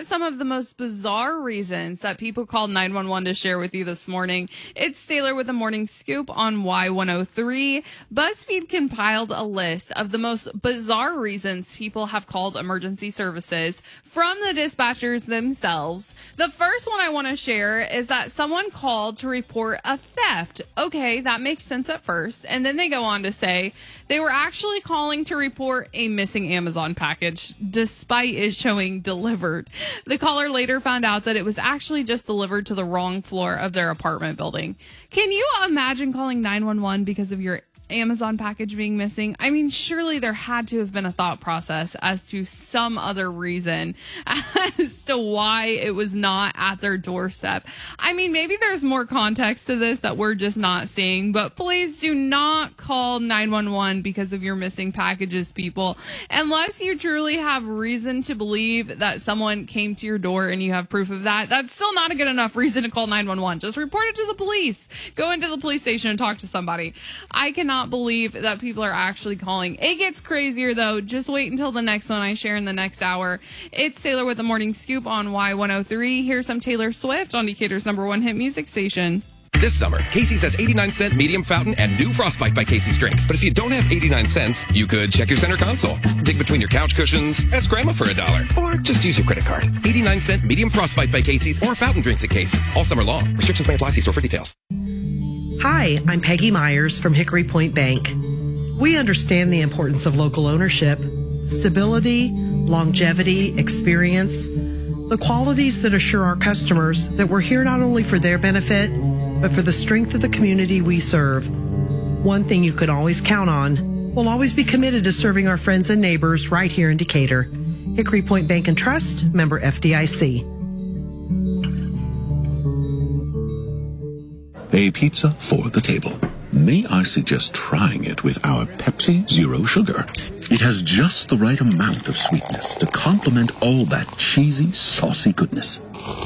got some of the most bizarre reasons that people called 911 to share with you this morning. It's Taylor with the Morning Scoop on Y103. BuzzFeed compiled a list of the most bizarre reasons people have called emergency services from the dispatchers themselves. The first one I want to share is that someone called to report a theft. Okay, that makes sense at first. And then they go on to say they were actually calling to report a missing Amazon package, despite it showing delivered. The caller later found out that it was actually just delivered to the wrong floor of their apartment building. Can you imagine calling 911 because of your Amazon package being missing? I mean, surely there had to have been a thought process as to some other reason as to why it was not at their doorstep. I mean, maybe there's more context to this that we're just not seeing, but please do not call 911 because of your missing packages, people, unless you truly have reason to believe that someone came to your door and you have proof of that. That's still not a good enough reason to call 911. Just report it to the police. Go into the police station and talk to somebody. I cannot believe that people are actually calling. It gets crazier, though. Just wait until the next one I share in the next hour. It's Taylor with the Morning Scoop on Y103. Here's some Taylor Swift on Decatur's #1 hit music station. This summer, Casey's has 89-cent medium fountain and new Frostbite by Casey's drinks. But if you don't have 89 cents, you could check your center console, dig between your couch cushions, ask grandma for $1, or just use your credit card. 89-cent medium Frostbite by Casey's or fountain drinks at Casey's all summer long. Restrictions may apply. See store for details. Hi, I'm Peggy Myers from Hickory Point Bank. We understand the importance of local ownership, stability, longevity, experience, the qualities that assure our customers that we're here not only for their benefit, but for the strength of the community we serve. One thing you can always count on, we'll always be committed to serving our friends and neighbors right here in Decatur. Hickory Point Bank and Trust, member FDIC. A pizza for the table. May I suggest trying it with our Pepsi Zero Sugar? It has just the right amount of sweetness to complement all that cheesy, saucy goodness.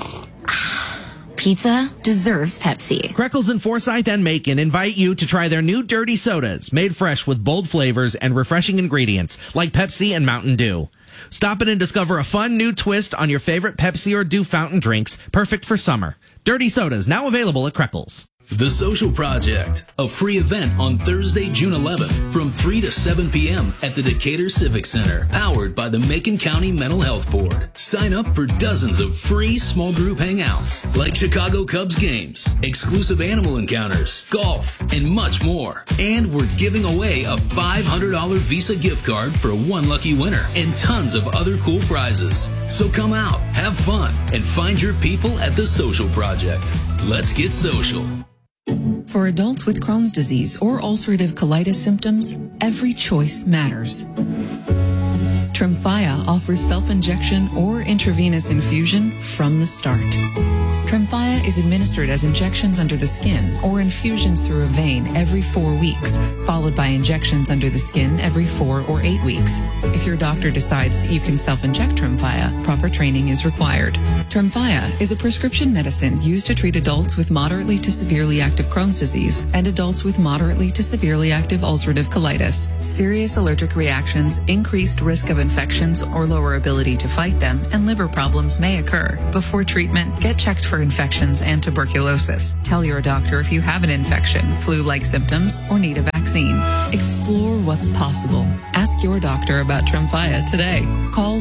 Pizza deserves Pepsi. Kreckles and Forsyth and Macon invite you to try their new dirty sodas, made fresh with bold flavors and refreshing ingredients like Pepsi and Mountain Dew. Stop in and discover a fun new twist on your favorite Pepsi or Dew fountain drinks, perfect for summer. Dirty sodas now available at Kreckles. The Social Project, a free event on Thursday, June 11th from 3 to 7 p.m. at the Decatur Civic Center, powered by the Macon County Mental Health Board. Sign up for dozens of free small group hangouts like Chicago Cubs games, exclusive animal encounters, golf, and much more. And we're giving away a $500 Visa gift card for one lucky winner and tons of other cool prizes. So come out, have fun, and find your people at the Social Project. Let's get social. For adults with Crohn's disease or ulcerative colitis symptoms, every choice matters. Tremfya offers self-injection or intravenous infusion from the start. Tremfya is administered as injections under the skin or infusions through a vein every 4 weeks, followed by injections under the skin every 4 or 8 weeks. If your doctor decides that you can self-inject Tremfya, proper training is required. Tremfya is a prescription medicine used to treat adults with moderately to severely active Crohn's disease and adults with moderately to severely active ulcerative colitis. Serious allergic reactions, increased risk of infections or lower ability to fight them, and liver problems may occur. Before treatment, get checked for infections and tuberculosis. Tell your doctor if you have an infection, flu-like symptoms, or need a vaccine. Explore what's possible. Ask your doctor about Tremfya today. Call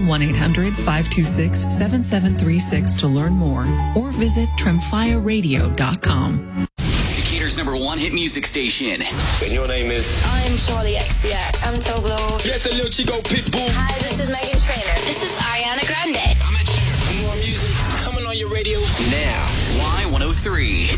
1-800-526-7736 to learn more or visit tremfyaradio.com. Decatur's #1 hit music station. And your name is? I'm Charlie XCX. I'm Toblo. Yes, a little Chico Pitbull. Hi, this is Megan Trainor. This is Ariana Grande. I'm at you. More music coming on your radio. Now, Y103.